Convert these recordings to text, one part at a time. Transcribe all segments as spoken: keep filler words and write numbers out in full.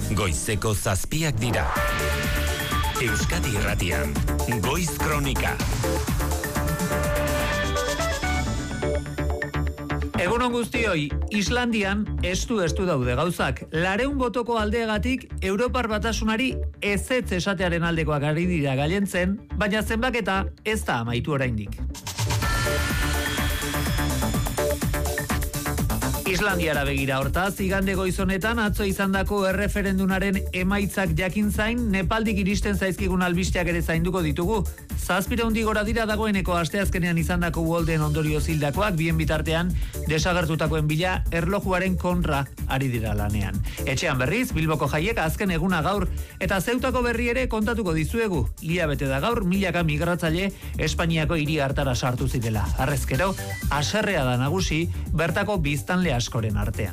Goizeko zazpiak dira. Euskadi Irratian, Goiz Kronika. Egunon guztioi, Islandian estu-estu daude gauzak. Lareun botoko aldeagatik Europar Batasunari ezetz esatearen aldekoak ari dira gailentzen, baina zenbaketa ez da amaitu oraindik. Islandiara begira hortaz, igande goizonetan atzo izandako erreferendunaren emaitzak jakin zain, Nepaldik iristen zaizkigun albisteak ere zainduko ditugu. Zazpirehundi gora dira dagoeneko asteazkenean izandako uholden ondorio zildakoak, bien bitartean desagertutakoen bila erlojuaren kontra ari dira lanean. Etxean berriz, Bilboko jaiek azken eguna gaur, eta Zeutako berri ere kontatuko dizuegu. Hilabete da gaur, milaka migratzaile Espainiako hiri hartara sartu zirela. Harrezkero, haserrea da nagusi, bertako biztanle askoren artean.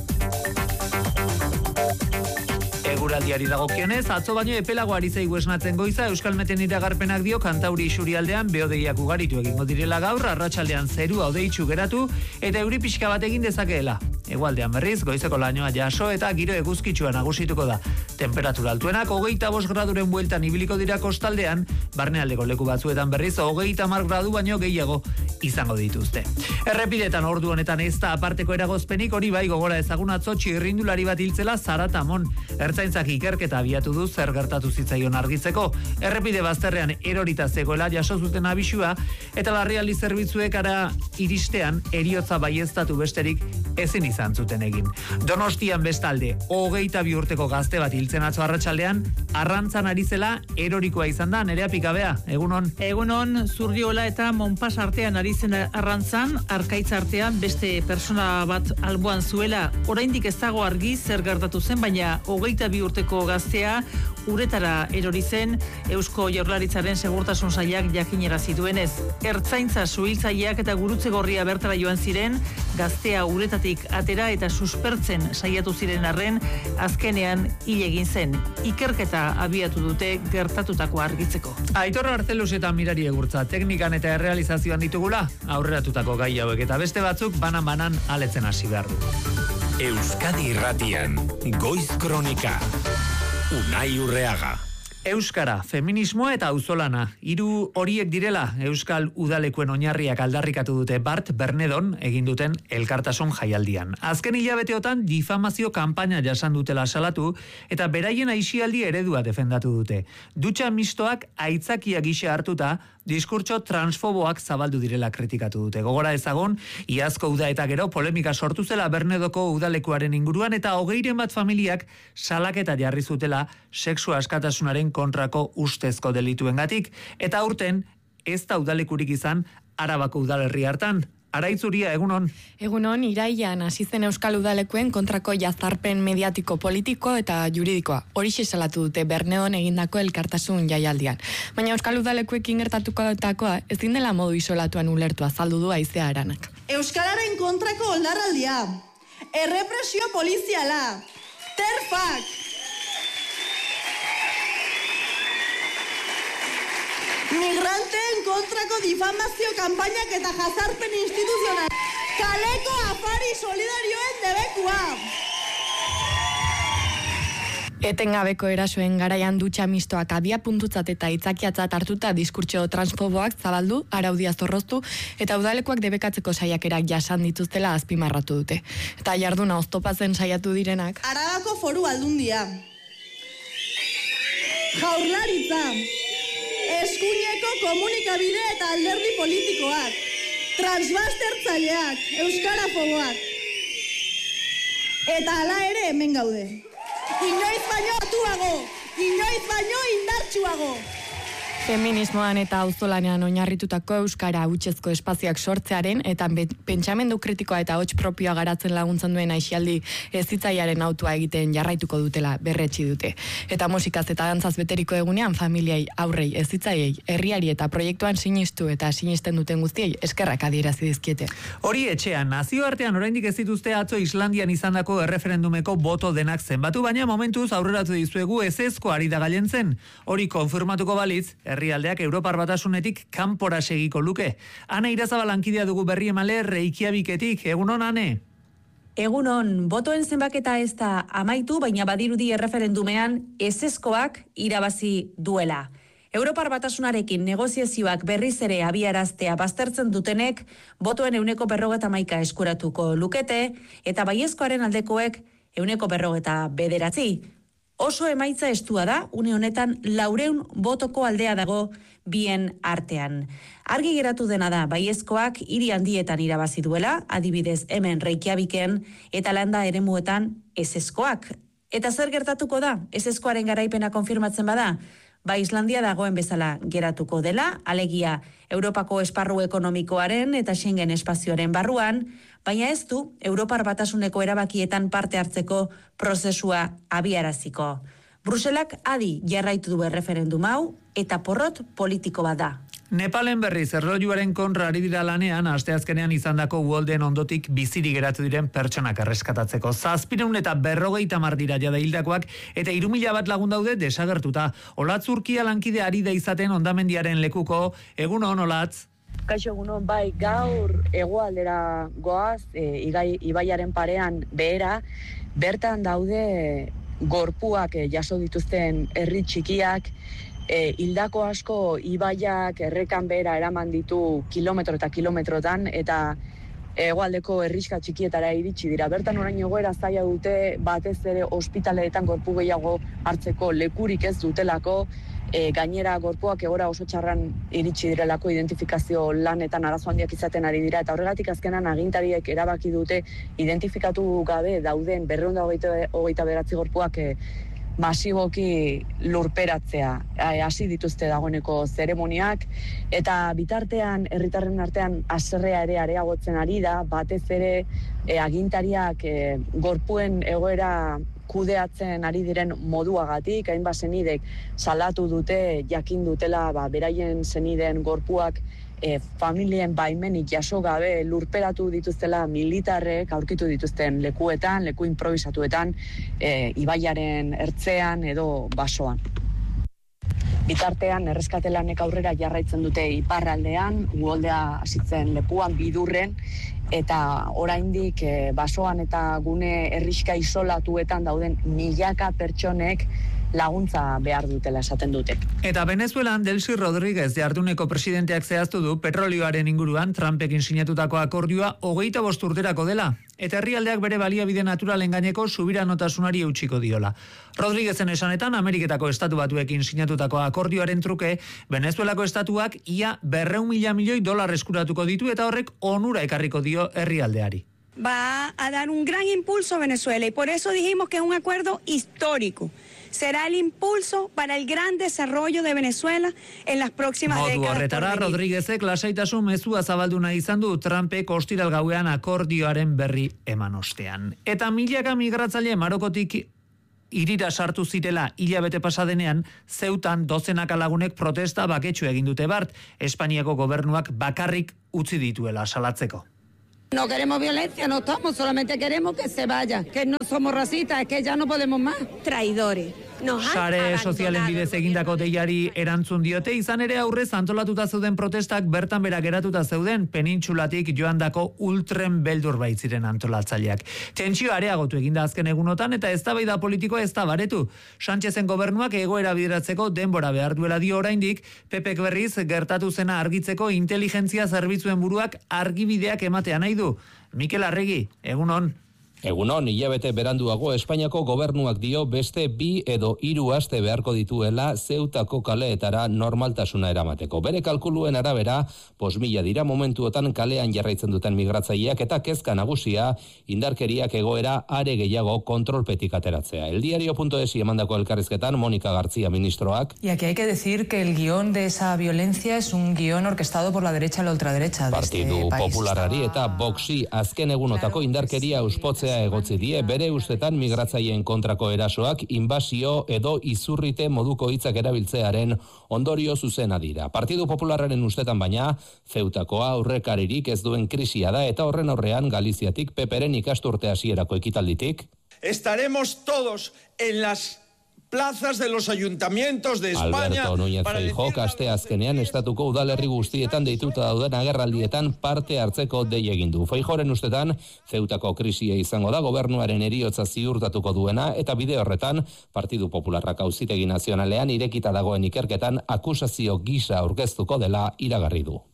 Eguraldiari dagokionez, atzo baino epelago ari zaigu esnatzen goiza, Euskalmeten iragarpenak dio Kantauri isurialdean behodeiak ugaritu egingo direla gaur, arratsaldean zerua hodeitsu geratu eta euri pixka bat egin dezakeela. Hegoaldean berriz, goizeko lainoa jaso eta giro eguzkitsua nagusituko da. Temperatura altuenak hogeita bost graduren bueltan ibiliko dira kostaldean, barnealdeko leku batzuetan berriz hogeita hamar gradu baino gehiago izango dituzte. Errepidetan ordu honetan ez da aparteko eragozpenik, hori bai gogora ezagun atzo txirrindulari bat hiltzela Zaratamon. Ertzaintzak ikerketa abiatu du zer gertatu zitzaion argitzeko. Errepide bazterrean erorita zegoela jaso zuten abisua eta larrialdi zerbitzuek ara iristean heriotza baieztatu besterik ezin izan zuten egin. Donostian bestalde, hogeita bi urteko gazte bat hiltzen atzo arratsaldean, arrantzan ari zela erorikoa izan da, Nerea Pikabea, egunon. Egunon, Zurdiola eta Monpas artean ari zen arrantzan, Arkaitz artean beste persona bat alboan zuela, oraindik ez dago argi zer gertatu zen, baina hogeita bi urteko gaztea uretara erori zen, Eusko Jaurlaritzaren segurtasun sailak jakinarazi duenez. Ertzaintza suhiltzaileak eta gurutze gorria bertara joan ziren, gaztea uretatik atera eta suspertzen saiatu ziren arren, azkenean hil egin zen. Ikerketa abiatu dute gertatutako argitzeko. Aitor Arzelus eta Mirari Egurtza, teknikan eta errealizazioan ditugula, aurreratutako gai hauek eta beste batzuk banan-banan aletzen hasi behar du. Euskadi Irratian, Goiz Kronika. Unai Urreaga. Euskara, feminismoa eta auzolana. Hiru horiek direla Euskal Udalekuen oinarriak aldarrikatu dute Bart Bernedon egin duten elkartasun jaialdian. Azken hilabeteotan difamazio kanpaina jasan dutela salatu eta beraien aisialdi eredua defendatu dute. Dutxa mistoak aitzakia gisa hartuta, diskurtso transfoboak zabaldu direla kritikatu dute. Gogora ezagon, iazko uda eta gero polemika sortu zela Bernedoko udalekuaren inguruan eta hogeiren bat familiak salaketa jarri zutela sexu askatasunaren kontrako ustezko delituengatik, eta aurten ez da udalekurik izan Arabako udalerri hartan. Araitzuria, egunon. Egunon, iraian hasi zen Euskal Udalekuen kontrako jazarpen mediatiko, politiko eta juridikoa. Horixe salatu dute Bernedon egindako elkartasun jaialdian. Baina Euskal Udalekuekin gertatutakoa ezin dela modu isolatuan ulertu, azaldu du Aizea Aranak. Euskararen kontrako oldarraldia, errepresio poliziala, terfak, migranteen kontrako difamazio kanpainak eta jazarpen instituzional. Kaleko afari solidarioen debekua. Etengabeko erasoen garaian dutxa mistoak abia puntutzat eta itzakiatzat hartuta diskurtso transfoboak zabaldu, araudia zorroztu eta udalekoak debekatzeko saiakerak jasan dituztela azpimarratu dute. Eta jarduna oztopatzen saiatu direnak. Arabako Foru Aldundia, Jaurlaritza, eskuineko komunikabide eta alderdi politikoak, transbastertzaileak, euskarafoboak. Eta hala ere hemen gaude. Inoiz baino atuago, inoiz baino indartsuago. Feminismoan eta auzolanean oinarritutako euskara hutsezko espazioak sortzearen eta pentsamendu kritikoa eta hots propioa garatzen laguntzen duen aisialdi hezitzailearen autua egiten jarraituko dutela berretsi dute. Eta musikaz eta dantzaz beteriko egunean familiei, aurrei, hezitzaileei, herriari eta proiektuan sinistu eta sinisten duten guztiei eskerrak adierazi dizkiete. Hori etxean, nazioartean oraindik ez dituzte atzo Islandian izandako erreferendumeko boto denak zenbatu, baina momentuz aurreratu dizuegu ezezko ari da gailentzen. Hori konfirmatuko balitz, herrialdeak Europar Batasunetik kanpora segiko luke. Ana Irazabal lankidea dugu berri emale Reykjaviketik. Egunon, Ane? Egunon, botoen zenbaketa ez da amaitu, baina badirudi erreferendumean ezezkoak irabazi duela. Europar Batasunarekin negoziazioak berriz ere abiaraztea baztertzen dutenek botoen euneko berrogeta maika eskuratuko lukete, eta baiezkoaren aldekoek euneko berrogeta bederatzi. Oso emaitza estua da, une honetan laureun botoko aldea dago bien artean. Argi geratu dena da, baiezkoak hiri handietan irabazi duela, adibidez hemen Reykjaviken eta landa eremuetan ezezkoak. Eta zer gertatuko da, ezezkoaren garaipena konfirmatzen bada? Ba, Islandia dagoen bezala geratuko dela, alegia Europako esparru ekonomikoaren eta Schengen espazioaren barruan, baina ez du Europar Batasuneko erabakietan parte hartzeko prozesua abiaraziko. Bruselak adi jarraitu du erreferendum hau eta porrot politiko bat da. Nepalen berriz erlojuaren kontra ari dira lanean, asteazkenean izandako uholden ondotik biziri geratu diren pertsonak erreskatatzeko. Zazpireun eta berrogeita hamar dira jada hildakoak eta hiru mila bat lagun daude desagertuta. Olatz Urkia lankide ari da izaten hondamendiaren lekuko. Egun on, Olatz? Kaixo, egunon, bai, gaur hegoaldera goaz, e, igai, ibaiaren parean behera, bertan daude gorpuak e, jaso dituzten herri txikiak, E, hildako asko ibaiak errekan behera eraman ditu kilometro eta kilometrotan eta hegoaldeko herriska txikietara iritsi dira. Bertan orain egoera zaila dute, batez ere ospitaleetan gorpu gehiago hartzeko lekurik ez dutelako, e, gainera gorpuak egora oso txarran iritsi direlako identifikazio lanetan arazo handiak izaten ari dira, eta horregatik azkenan agintariek erabaki dute identifikatu gabe dauden berrehun eta hogeita bederatzi gorpuak e, masiboki lurperatzea hasi dituzte dagoeneko zeremoniak, eta bitartean herritarren artean haserrea ere areagotzen ari da, batez ere e, agintariak e, gorpuen egoera kudeatzen ari diren moduagatik, hainbat senidek salatu dute, jakin dutela ba, beraien senideen gorpuak E, familien baimenik jaso gabe lurperatu dituztela militarrek aurkitu dituzten lekuetan, leku improvisatuetan, e, ibaiaren ertzean edo basoan. Bitartean, erreskatelanek aurrera jarraitzen dute iparraldean, uholdea hasitzen lekuan bidurren, eta oraindik e, basoan eta gune herriska isolatuetan dauden milaka pertsonek laguntza behar dutela esaten dute. Eta Venezuelan Delcy Rodríguez jarduneko presidenteak zehaztu du petrolioaren inguruan Trumpekin sinatutako akordioa hogeita bost urterako dela, eta herrialdeak bere baliabide naturalen gaineko subiranotasunari eutxiko diola. Rodríguezen esanetan, Ameriketako estatu batuekin sinatutako akordioaren truke, Venezuelako estatuak ia berrehun mila milioi dolar eskuratuko ditu eta horrek onura ekarriko dio herrialdeari. Va a dar un gran impulso a Venezuela y por eso dijimos que es un acuerdo histórico. Será el impulso para el gran desarrollo de Venezuela en las próximas Modu décadas. Horretara, Rodríguezek lasaitasun mezua zabalduna izan du Trumpek ostiral gauean akordioaren berri eman ostean. Eta milaka migratzaile Marokotik irira sartu zirela hilabete pasadenean, Zeutan dozenaka lagunek protesta baketsu egin dute bart, Espainiako gobernuak bakarrik utzi dituela salatzeko. No queremos violencia, no estamos, solamente queremos que se vaya, que no somos racistas, es que ya no podemos más. Traidores. Sare sozialen bidez egindako deiari erantzun diote, izan ere aurrez antolatuta zeuden protestak bertan bera geratuta zeuden penintxulatik joandako ultren beldur baitziren antolatzaileak. Tentsio areagotu eginda azken egunotan eta eztabaida politikoa ez da baretu. Sánchezen gobernuak egoera bideratzeko denbora behar duela dio oraindik, Pepek berriz gertatu zena argitzeko inteligentzia zerbitzuen buruak argibideak ematea nahi du. Mikel Arregi, egunon. Egunon, hilabete beranduago Espainiako gobernuak dio beste bi edo hiru aste beharko dituela Zeutako kaleetara normaltasuna eramateko. Bere kalkuluen arabera, bost mila dira momentuotan kalean jarraitzen duten migratzaileak eta kezka nagusia indarkeriak egoera are gehiago kontrolpetik ateratzea. El diario punto es emandako elkarrizketan Mónica García ministroak. Y aquí hay que decir que el guión de esa violencia es un guión orquestado por la derecha y la ultraderecha de este Partidu país. Popularari eta Voxi azken egunotako indarkeria uspotzea egotzi die, bere ustetan migratzaileen kontrako erasoak inbasio edo izurrite moduko hitzak erabiltzearen ondorio zuzena dira. Partidu Popularraren ustetan baina, Zeutakoa aurrekaririk ez duen krisia da eta horren aurrean Galiziatik Peperen ikasturte hasierako ekitalditik. Estaremos todos en las plazas de los ayuntamientos de España. Alberto Núñez Feijóok aste azkenean estatuko udalerri guztietan deituta dauden agerraldietan parte hartzeko dei egin du. Feijóoren ustetan Zeutako krisia izango da gobernuaren heriotza ziurtatuko duena eta bide horretan Partidu Popularrak Auzitegi Nazionalean irekita dagoen ikerketan akusazio gisa aurkeztuko dela iragarri du.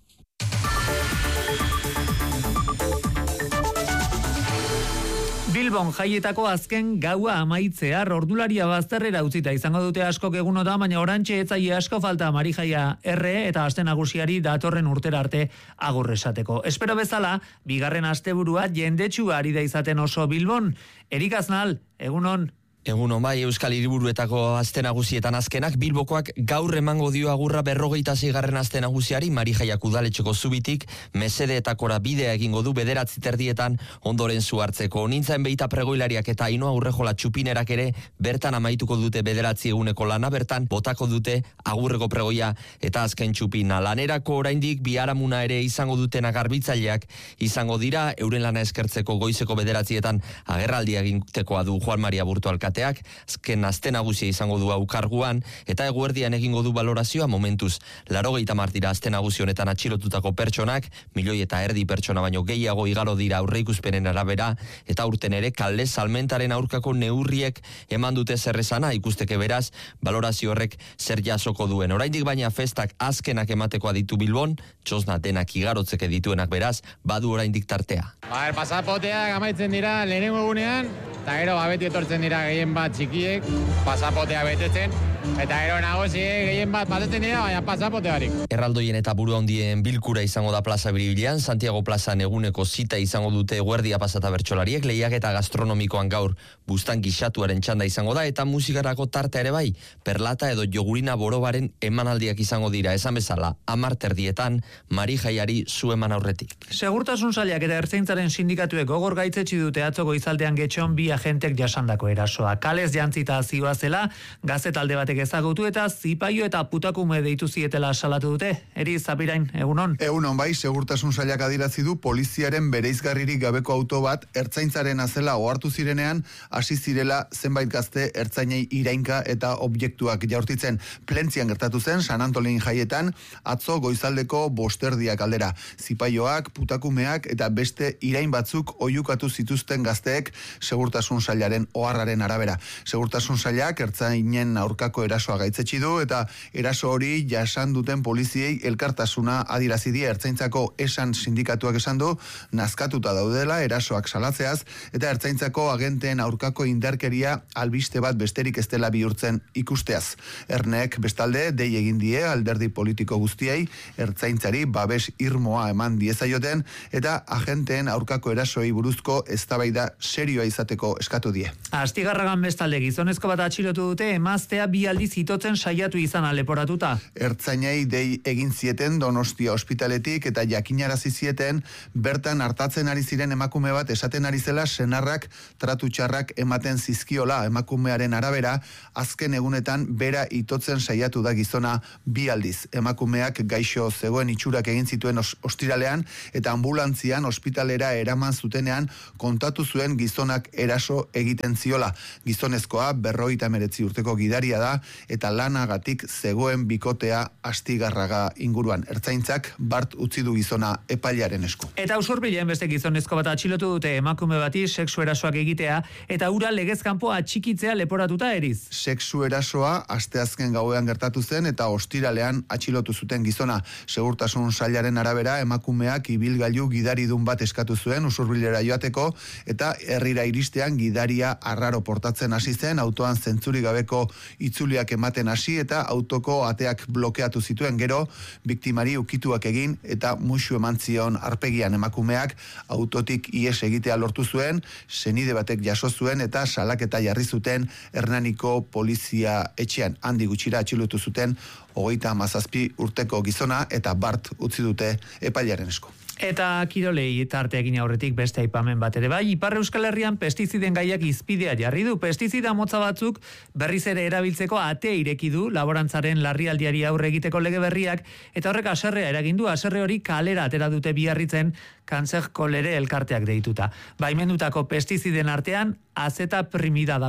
Bilbon jaietako azken gaua amaitzear ordularia bazterrera utzita izango dute askok egunota, baina orantxe etzaile asko falta Marijaia erre eta aste nagusiari datorren urtera arte agur esateko. Espero bezala, bigarren asteburua jendetsua ari da izaten oso Bilbon. Erik Aznal, egunon. Egunon bai, Euskal Hiriburuetako aste nagusietan azkenak Bilbokoak gaur emango dio agurra berrogeita seigarren aste nagusiari Marijaiak udaletxeko zubitik mesedeetakora bidea egingo du bederatzi terdietan ondoren zu hartzeko. Nintzaen beita pregoilariak eta Ainoa Urrejola txupinerak ere bertan amaituko dute bederatzi eguneko lana, bertan botako dute agurreko pregoia eta azken txupina. Lanerako oraindik biharamuna ere izango dutena garbitzaileak izango dira, euren lana eskertzeko goizeko bederatzietan agerraldia egintekoa du Juan Maria Burto alkateak, azken aste nagusia izango du aukarguan, eta eguerdian egingo du balorazioa momentuz. Laurogeita hamar dira aste nagusi honetan atxilotutako pertsonak, milioi eta erdi pertsona baino gehiago igaro dira aurreikuspenen arabera, eta urten ere kalde salmentaren aurkako neurriek eman dute zerrezana, ikusteke beraz, balorazio horrek zer jasoko duen. Oraindik baina festak azkenak ematekoa ditu Bilbon, txosna denak igarotzeke dituenak beraz, badu oraindik tartea. Ba, pasapoteak amaitzen dira lehenengo egunean, eta gero beti etortzen dira gehien bat txikiek, pasapotea betetzen, eta gero nagusiek gehien bat batetzen dira, baina pasapotearik. Erraldoien eta buru handien bilkura izango da plaza Biribilean, Santiago plazan eguneko zita izango dute guerdia pasata bertsolariek, lehiak eta gastronomikoan gaur bustan gixatuaren txanda izango da, eta musikarako tartea ere bai, perlata edo jogurina borobaren emanaldiak izango dira, esan bezala, hamar terdietan, Marijaiari zu eman aurretik. Segurtasun sailak eta ertzaintzaren sindikatuek gogor gaitzetsi dute atzo goizaldean Getxon bi agentek jasandako erasoa. Kalez jantzita zioa zela, gazetalde batek ezagutu eta zipaio eta putakume deitu zietela salatu dute. Eri Zapirain, egunon. Egunon bai, segurtasun sailak adierazi du poliziaren bereizgarririk gabeko auto bat ertzaintzaren azela ohartu zirenean, hasi zirela zenbait gazte ertzainei irainka eta objektuak jaurtitzen. Plentzian gertatu zen San Antolin jaietan, atzo goizaldeko bosterdiak aldera. Zipaioak, putakumeak eta beste irain batzuk oihukatu zituzten gazteek segurtasun sailaren oharraren arabera. Segurtasun sailak ertzainen aurkako erasoa gaitzetsi du eta eraso hori jasan duten poliziei elkartasuna adierazi die. Ertzaintzako esan sindikatuak esan du nazkatuta daudela erasoak salatzeaz eta ertzaintzako agenteen aurkako indarkeria albiste bat besterik ez dela bihurtzen ikusteaz. Ernek bestalde dei egin die alderdi politiko guztiei ertzaintzari babes irmoa eman diezaioten eta agenteen aurkako erasoei buruzko eztabaida serioa izateko eskatu die. Astigarragan bestalde gizonezko bat atxilotu dute emaztea bi aldiz itotzen saiatu izan leporatuta. Ertzainei dei egin zieten Donostia ospitaletik eta jakinarazi zieten bertan hartatzen ari ziren emakume bat esaten ari zela senarrak tratu txarrak ematen zizkiola. Emakumearen arabera azken egunetan bera itotzen saiatu da gizona bi aldiz. Emakumeak gaixo zegoen itxurak egin zituen ostiralean eta ambulantzian ospitalera eraman zutenean kontatu zuen gizonak eraso egiten ziola. Gizonezkoa berrogeita hemeretzi urteko gidaria da eta lanagatik zegoen bikotea Astigarraga inguruan. Ertzaintzak bart utzi du gizona epailearen esku. Eta Usurbilen beste gizonezko bat atxilotu dute emakume bati sexu erasoak egitea eta ura legez kanpo atxikitzea leporatuta Eriz. Sexu erasoa asteazken gauean gertatu zen eta ostiralean atxilotu zuten gizona. Segurtasun sailaren arabera emakumeak ibilgailu gidaridun bat eskatu zuen Usurbilera joateko eta herrira iristean gidaria arraro portatzen hasi zen, autoan zentzuri gabeko itzuliak ematen hasi eta autoko ateak blokeatu zituen. Gero biktimari ukituak egin eta musu eman zion arpegian. Emakumeak autotik ihes egitea lortu zuen, senide batek jaso zuen eta salaketa jarri zuten Hernaniko polizia etxean. Handi gutxira atxilotu zuten hogeita hamazazpi urteko gizona eta bart utzi dute epailearen esku. Eta kirolei tarteekin aurretik beste aipamen bat ere bai, Ipar Euskal Herrian pestiziden gaiak izpidea jarri du. Pestizida motza batzuk berriz ere erabiltzeko ate ireki du laborantzaren larrialdiari aurre egiteko lege berriak eta horrek haserrea eragin du. Haserre hori kalera atera dute Biarritzen Kanser kolere elkarteak deituta. Baimendutako pestiziden artean azeta primida dago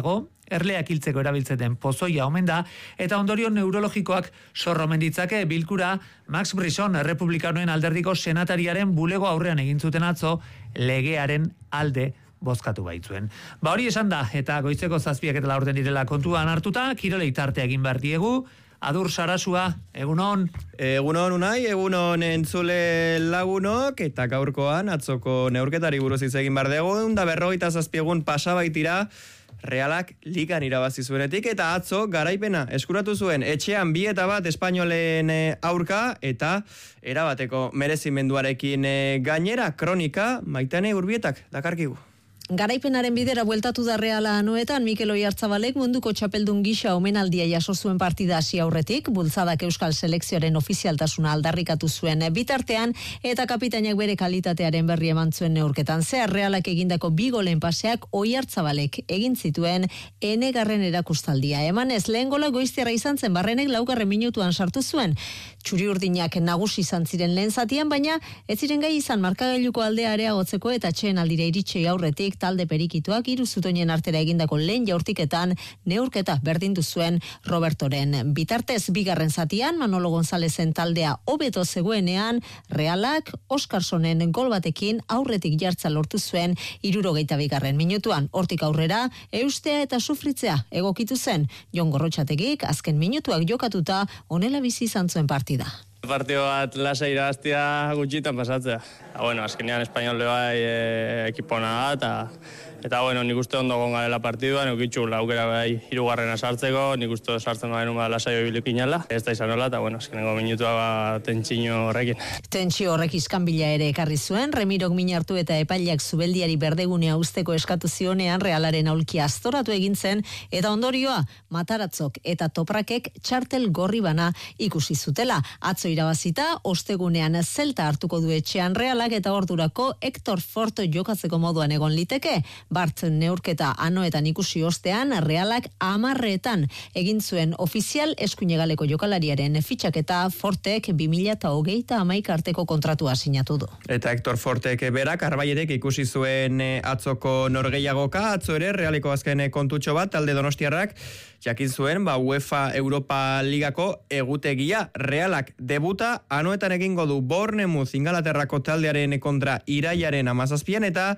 erleak hiltzeko erabiltzeten pozoia omen da, eta ondorio neurologikoak sorro omen ditzake. Bilkura Max Brisson errepublikanoen alderdiko senatariaren bulego aurrean egin zuten atzo legearen alde bozkatu baitzuen. Ba hori esan da, eta goizeko zazpiak eta laurden direla kontuan hartuta, kirolei tartea egin behar diegu. Adur Sarasua, egunon. Egunon Unai, egunon entzule lagunok, eta gaurkoan atzoko neurketari buruz hitz egin behar dugu, da berrogeita zazpi egun pasabaitira Realak ligan irabazi zuenetik, eta atzo garaipena eskuratu zuen etxean bi eta bat espainolen aurka, eta erabateko merezimenduarekin gainera. Kronika Maitane Urbietak dakarkigu. Garaipenaren bidera bueltatu da Reala anoetan, Mikel Oiartzabalek munduko txapeldun gisa omenaldia jaso zuen partida hasi aurretik, bultzadak euskal selekzioaren ofizialtasuna aldarrikatu zuen bitartean, eta kapitainak bere kalitatearen berri eman zuen neurketan. Zehar Realak egindako bi golen paseak Oiartzabalek egin zituen enegarren erakustaldia. Emanez, lehen gola goiztiarra izan zen, Barrenek laugarren minutuan sartu zuen. Txuri urdinak nagusi izan ziren lehen zatian, baina ez ziren gai izan markagailuko aldea areagotzeko eta txeen aldira iritsei aurretik talde perikituak hiru zutoinen artera egindako lehen jaurtiketan neurketa berdindu zuen Robertoren. Bitartez, bigarren zatian, Manolo Gonzalezen taldea hobeto zegoenean, Realak Oskarsonen gol batekin aurretik jartza lortu zuen hirurogeita bigarren minutuan. Hortik aurrera, eustea eta sufritzea egokitu zen. Jon Gorrotxategik azken minutuak jokatuta honela bizi izan zuen partida. Partio bat lasa irabaztia gutxitan pasatzea. Eta, bueno, azkenean espainol bai e, ekipona da, eta, eta bueno, nik uste ondo gongarela partidua, nik itxu laukera bai hirugarrena sartzeko, nik uste sartzen baren uma lasai bilik inala. Ez da izan hola, eta bueno, azkenengo minutua ba, tentsio horrekin. Tentsio horrek iskanbila ere ekarri zuen, Remirok min hartu eta epaileak zubeldiari berdegunea usteko eskatu zionean Realaren aulkia aztoratu egin zen, eta ondorioa Mataratzok eta Toprakek txartel gorri bana ikusi zutela. Atzo irabazita, ostegunean Zelta hartuko du etxean Realak, eta ordurako Hector Forto jokatzeko moduan egon liteke. Bart neurketa anoetan ikusi ostean, Realak amarretan egin zuen ofizial eskuinegaleko jokalariaren fitxaketa. Fortek bi mila hogeita hamaika arteko kontratua sinatu du. Eta Hector Fortek berak Arbaietek ikusi zuen atzoko norgehiagoka, atzo ere Realeko azken kontutxo bat, talde donostiarrak jakin zuen, ba, UEFA Europa Ligako egutegia. Realak debuta anoetan egingo du Bournemouth Ingalaterrako taldearen kontra irailaren hamazazpian, eta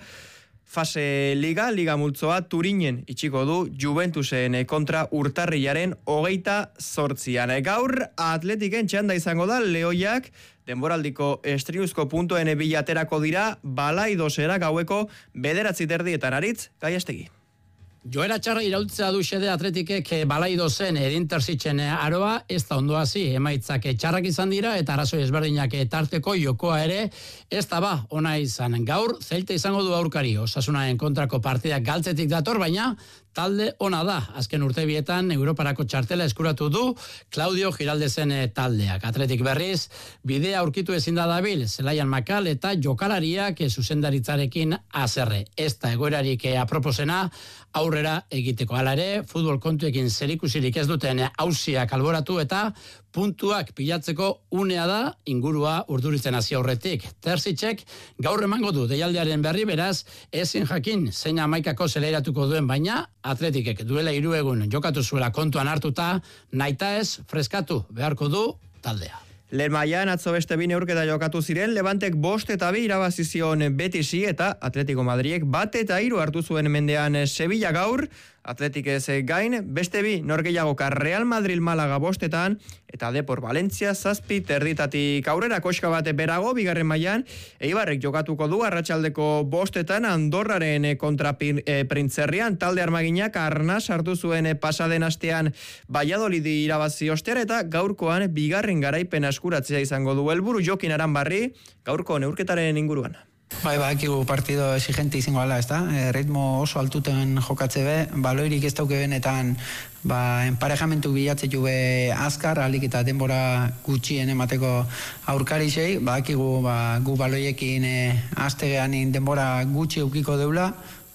fase liga, liga multzoa Turinen itxiko du Juventusen kontra urtarrilaren hogeita zortzian. Gaur Atletiken txanda izango da, Lehoiak denboraldiko estriuzko puntuen bilaterako dira, Balaidosera gaueko bederatzi terdietan. Aritz Gaiastegi. Joera txarra iraultzea du xede Atletikek Balaidosen erinterzitzen aroa, ez da ondo hasi, emaitzak txarrak izan dira eta arrazoi ezberdinak tarteko jokoa ere, ez da ba, ona izan. Gaur, Zelta izango du aurkari, Osasunaren kontrako partidak galtzetik dator, baina talde ona da. Azken urtebietan Europarako txartela eskuratu du Claudio Giraldezen taldeak. Atletik berriz, bidea aurkitu ezin da dabil, Zelaian Makal eta jokalariak zuzendaritzarekin azerre. Ez da egoerarik aproposena aurrera egiteko. Hala ere, futbol kontuekin zerikusirik ez duten auziak alboratu eta puntuak pilatzeko unea da ingurua urduritzen hasi aurretik. Terzitzek gaur emango du deialdiaren berri, beraz, ezin jakin zein hamaikako zelairatuko duen, baina Atletikek duela hiru egun jokatu zuela kontuan hartuta, naita ez freskatu beharko du taldea. Lehen mailan atzo beste bi neurketa jokatu ziren, Levantek bost eta bi irabazi zion Betisi, eta Atletico Madridek bat eta hiru hartu zuen mendean Sevilla. Gaur Atletik ez gain, beste bi norgehiagoka Real Madrid Malaga bostetan, eta Depor Valencia zazpi terditatik aurrera. Koska bat berago, bigarren mailan Eibarrek jokatuko du arratsaldeko bostetan Andorraren kontra Printzerrian. Talde armaginak Arnas hartu zuen pasaden astean Valladolid irabazi ostean, eta gaurkoan bigarren garaipen eskuratzea izango du helburu. Jokin Aranbarri gaurko neurketaren inguruan. Bai, bakigu partido exigente izango ala, ez da? E, ritmo oso altuten jokatze be, baloirik ez dauke benetan, ba, enparejamentu bilatzeko be azkar, alik eta denbora gutxien emateko aurkarisei, bakigu ba, gu baloiekin e, astegean denbora gutxi eukiko deula,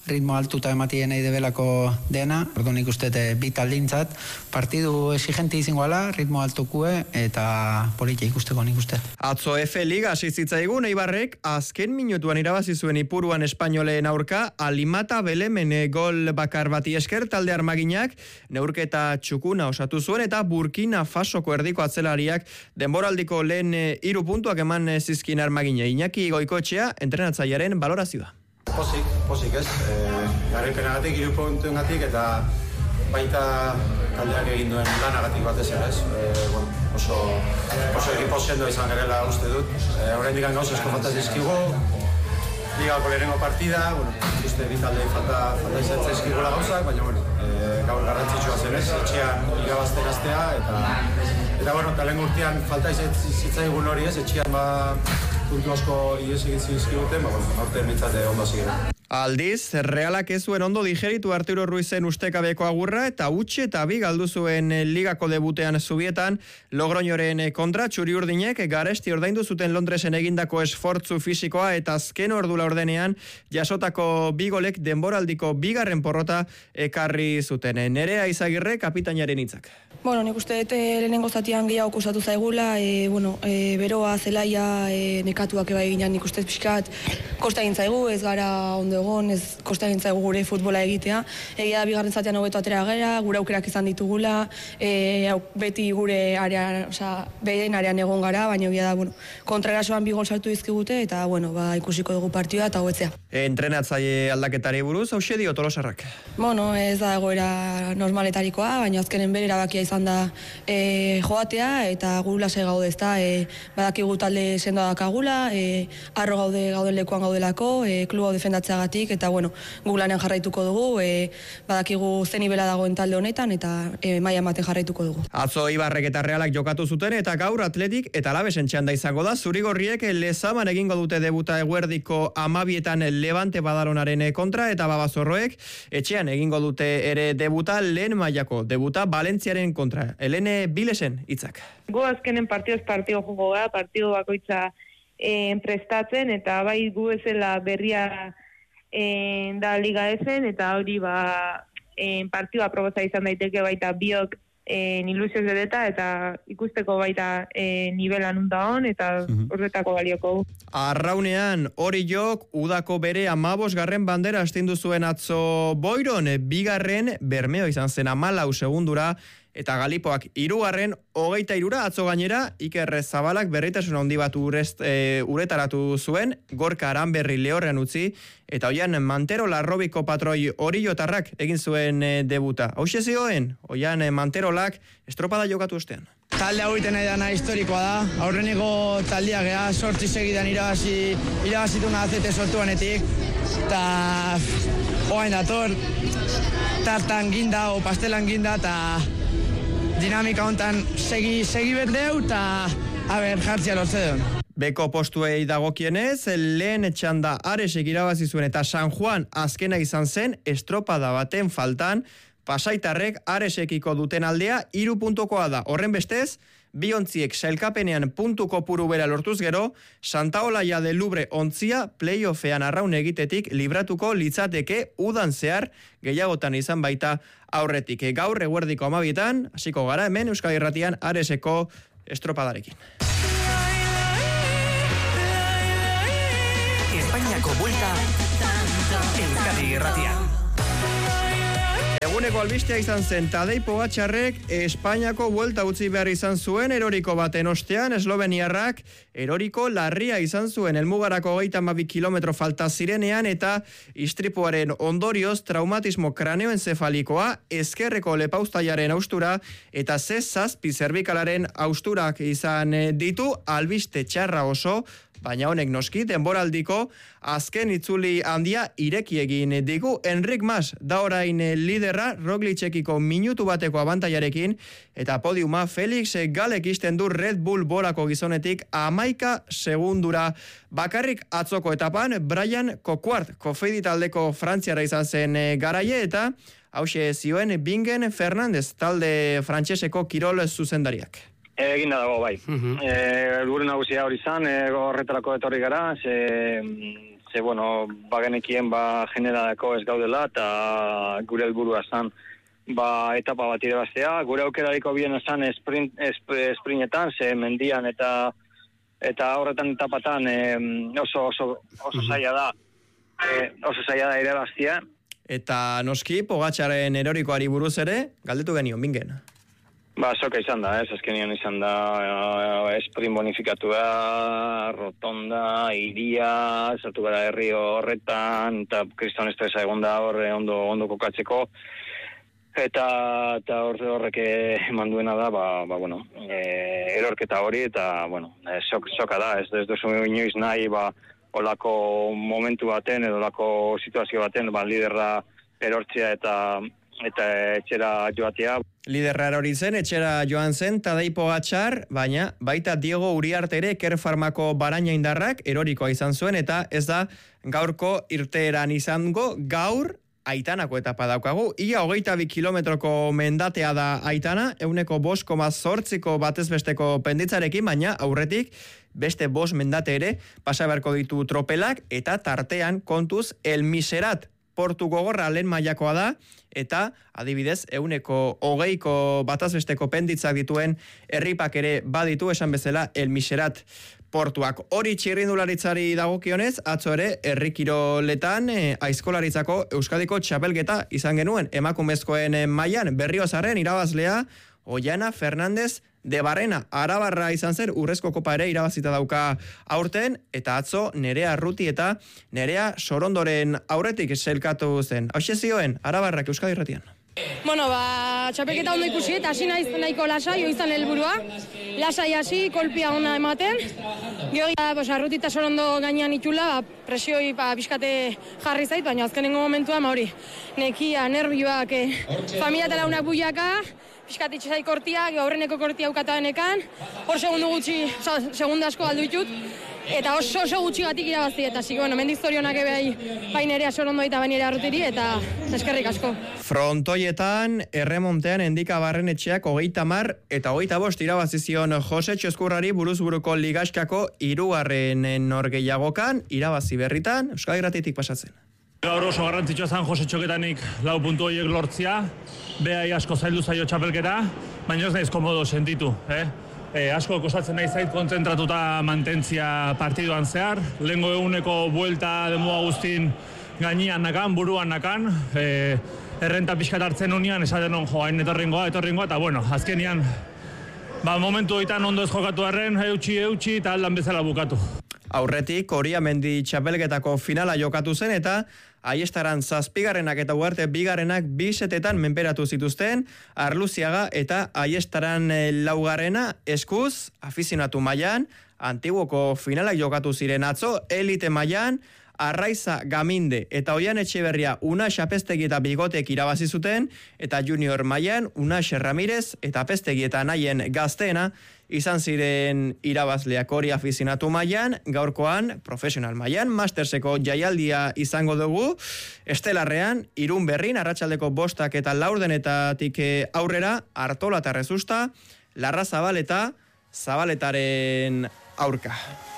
ritmo altuta ematien nahi debelako dena, ordu nik uste bi taldintzat, partidu exigente izango ala, ritmo altukue eta politia ikusteko nik uste. Atzo F Liga asizitzaigun Eibarrek azken minutuan irabazi zuen Ipuruan espainoleen aurka, Alimata Belemen gol bakar bati esker talde armaginak neurketa txukuna osatu zuen eta Burkina Fasoko erdiko atzelariak denboraldiko lehen hiru puntuak eman zizkin armagine. Iñaki Goikoetxea entrenatzailearen balorazioa. Posik, posik ez, e, garaipenagatik, hiru puntuengatik eta baita taldeak egin duen lanagatik batez ere ez. E, bueno, oso, oso ekipo sendo izan garela uste dut. E, Horrein dikan gauz esko falta zizkigu, ligako lehenengo partida, bueno, uste bi taldei falta, falta izan zaizkigula gauzak, baina bueno, e, gaur garrantzitsua zen ez, etxean irabazten astea eta eta bueno, talen urtean falta izan zitzaigun hori ez, etxean ba puntu asko ies egin zizkiguten, ba, bueno, aurte mitzate ondo ziren. Aldiz, Realak ez zuen ondo digeritu Arturo Ruizen ustekabeko agurra eta utxe eta bi galdu zuen ligako debutean Zubietan, Logroñoren kontra txuri-urdinek garesti ordaindu zuten Londresen egindako esfortzu fisikoa eta azken ordula ordenean jasotako bi golek denboraldiko bigarren porrota ekarri zuten. Nerea Izagirre kapitainaren hitzak. Bueno, nik uste dut lehenengo zatian gehiago kusatu zaigula, e, bueno, e, beroa, zelaia, e, nekatuak eba eginan nik uste pixkat kosta egin zaigu, ez gara ondo egon, ez kosta egin zaigu gure futbola egitea. Egia da bigarren zatean hobeto atera gera, gure aukerak izan ditugula, e, beti gure area, osea, behen arean egon gara, baina egia da, bueno, kontrarasoan bi gol sartu dizkigute eta, bueno, ba, ikusiko dugu partida eta hobetzea. Entrenatzaile aldaketari buruz, hauxe dio Tolosarrak. Bueno, ez da egoera normaletarikoa, baina azkenen bere erabakia izan da e, joatea eta guru lasai gaude ezta, e, badakigu talde sendoa dakagula, e, arro gaude gauden lekuan gaudelako, e, kluba defendatzeagatik eta bueno, gu lanean jarraituko dugu, e, badakigu zen nibela dagoen talde honetan eta e, maila ematen jarraituko dugu. Atzo Ibarrek eta Realak jokatu zuten eta gaur Atletik eta Alabesen txanda izango da. Zurigorriek Lezaman egingo dute debuta eguerdiko amabietan Levante Badalonaren kontra eta Babazorroek etxean egingo dute ere debuta lehen mailako debuta Valentziaren kontra. Helene Bilesen hitzak. Gu azkenen partioz partio jongo gara, partio bakoitza eh, prestatzen eta bai gu ezela berria eh, da liga ezen eta hori ba eh, partioa proboza izan daiteke baita biok eh, ilusioz edeta eta ikusteko baita eh, nivelan unda hon eta horretako balioko. Arraunean hori jok udako bere amabos garren bandera astindu zuen atzo Boiron, bigarren Bermeo izan zen amalau segundura eta Galipoak hirugarren hogeita hirura atzo gainera Iker Zabalak berritasun handi bat urest, e, uretaratu zuen, Gorka Aranberri lehorrean utzi, eta oian Manterola Robiko patroi Orillotarrak egin zuen e, debuta. Hauxe zioen, oian e, Manterolak estropada jokatu ostean. Talde hau iten edana historikoa da, aurreneko taldia geha, sortzi segidan irabazi, irabazituna azete sortuanetik, eta oain dator, tartan ginda o pastelan ginda, eta dinamika hontan segi, segi berdeu, eta haber jartzia lortze duen. Beko postuei dagokienez, lehen txanda Aresek irabazi zuen eta San Juan azkena izan zen estropada baten faltan, Pasaitarrek Aresekiko duten aldea hiru puntukoa da. Horren bestez, bi ontziek sailkapenean puntuko puru bera lortuz gero, Santaolaia de Lubre ontzia playoffean arraun egitetik libratuko litzateke udan zehar gehiagotan izan baita aurretik. Gaur eguerdiko amabietan, hasiko gara hemen Euskadi Irratian Areseko estropadarekin. Espainiako buelta Euskadi Irratian. Eguneko albistea izan zen Tadej Pogačarrek Espainiako buelta utzi behar izan zuen eroriko baten ostean esloveniarrak eroriko larria izan zuen helmugarako hogeita hamabi kilometro falta zirenean eta istripuaren ondorioz traumatismo kraneoenzefalikoa, ezkerreko lepauztaiaren austura eta ze zazpi zerbikalaren austurak izan ditu, albiste txarra oso, baina honek noski denboraldiko azken itzuli handia ireki egin digu. Enric Mas da orain liderra Roglicekiko minutu bateko abantaiarekin eta podiuma Felix Galek isten du Red Bull bolako gizonetik amaika segundura. Bakarrik atzoko etapan Brian Coquart Kofeidi taldeko frantziara izan zen garaie eta hause zioen Bingen Fernandez talde frantseseko kirol zuzendariak. Egin da dago, bai. Uh-huh. E, gure nagusia hori izan, e, horretarako etorri gara, ze, ze ze, bueno, bagenekien ba generalako ez gaudela, eta gure helburua zan, ba etapa bat irabaztea. Gure aukerariko bien zan sprint, sprintetan, ze mendian eta eta horretan etapatan e, oso, oso, oso zaila da, e, oso zaila da irabaztea. Eta noski, Pogačaren erorikoari buruz ere, galdetu genion, bingen. Ba, soka izan da, ez, azkenian izan da, uh, sprint bonifikatua, rotonda, iria, zartu gara herri horretan, eta kriston estresa egon da horre ondo, ondo kokatzeko, eta, eta horre horrek eman duena da, ba, ba bueno, e, erorketa hori, eta, bueno, e, sok, soka da, ez, ez duzu inoiz nahi, ba, olako momentu baten, edo olako situazio baten, ba, liderra erortzea eta eta etxera joatea. Liderra erori zen, etxera joan zen, Tadej Pogačar, baina baita Diego Uriarte ere Ker Farmako baraina indarrak erorikoa izan zuen, eta ez da gaurko irteeran izango, gaur Aitanako etapa daukagu. Ia hogeita bi kilometroko mendatea da Aitana, euneko bost koma zortziko batezbesteko penditzarekin, baina aurretik beste bost mendate ere pasa beharko ditu tropelak, eta tartean kontuz El Miserat portu gogorra lehen mailakoa da, eta adibidez euneko hogeiko batazbesteko penditzak dituen herripak ere baditu, esan bezala El Miserat portuak. Hori txirrindularitzari dagokionez, atzo ere herrikiroletan e, aizkolaritzako Euskadiko txapelketa izan genuen, emakumezkoen mailan Berriozarren irabazlea Oiana Fernandez de Barrena, Arabarra izan zer, urrezko kopa ere irabazita dauka aurten, eta atzo Nerea Arruti eta Nerea Sorondoren aurretik selkatu zen. Hauxe zioen, Arabarrak Euskadi Irratian. Bueno, ba, txapelketa ondo ikusi, eta hasi naiz nahiko lasai, hoi izan helburua. Lasai hasi, kolpia ona ematen. Gero, pues, Arruti eta Sorondo gainean itxula, ba, presioi ba, bizkate jarri zait, baina azkenengo momentua, ma hori, nekia, nervioak, eh, familia eta launak buiaka, bizkat itxezai kortia, aurreneko kortia ukatanekan, hor segundu gutxi, segundu asko aldu ditut, eta oso oso gutxi gatik irabazi, eta zik, bueno, mendiz zorionak ebai bainerea Sorondo eta bainerea Arrutiri, eta eskerrik asko. Frontoietan, erremontean Endika Barrenetxeak hogeita mar eta hogeita bost irabazizion Jose Txoskurrari buruzburuko ligaskako hirugarren norgehiagokan, irabazi berritan, Euskadi Irratitik pasatzen. Gaur oso garrantzitsua zen Jose Txoketanik lau puntu horiek lortzia, behai asko zaildu zaio txapelketa, baina ez naiz komodo sentitu, eh? E, asko kostatzen nahi zait kontzentratuta mantentzia partiduan zehar, lehengo eguneko buelta demua guztin gainean nakan, buruan nakan, e, errenta pixkat hartzen unian, esaten non jo, hain etorringoa, etorringoa, eta bueno, azkenian, ba, momentu hoitan ondo ez jokatu arren, eutxi, eutxi, eta aldan bezala bukatu. Aurretik, Oriamendi txapelketako finala jokatu zen, eta Aiestaran zazpigarrenak eta Ugarte bigarrenak bisetetan menperatu zituzten, Arluziaga eta Aiestaran laugarrena eskuz, afizionatu mailan, Antiguoko finalak jokatu ziren atzo, elite mailan, Arraiza Gaminde eta Oian Etxeberria Unax Apestegi eta Bigotek irabazi zuten, eta junior mailan Unax Ramirez eta Apestegi eta Naien Gazteena izan ziren irabazleak. Hori afizionatu mailan, gaurkoan profesional mailan, masterseko jaialdia izango dugu, Estelarrean, Irun Berrin, arratsaldeko bostak eta laurdenetatik aurrera, Artola eta Rezusta, Larra Zabal eta Zabaletaren aurka.